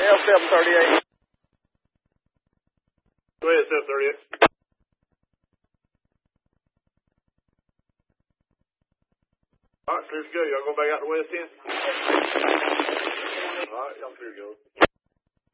L738. Go ahead, 738. All right, clear to go. Y'all going back out to West End? All right, y'all clear to go.